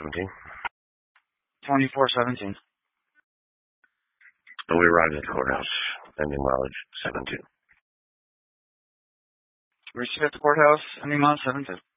17? 2417. And we arrived at the courthouse, ending mileage 72. Received at the courthouse, ending mileage 72.